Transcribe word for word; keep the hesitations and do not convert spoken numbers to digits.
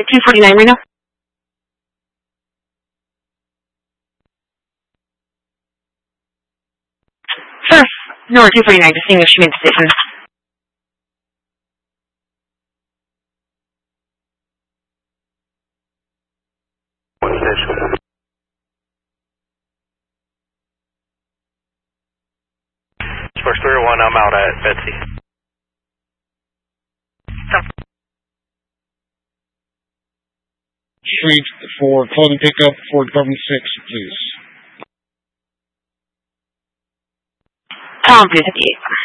two forty-nine Reno. First, Nora two forty-nine, just seeing if she made the decision. First three oh one, I'm out at Betsy. Street for clothing pickup for Department six, please. Tom, please, fifty-eight.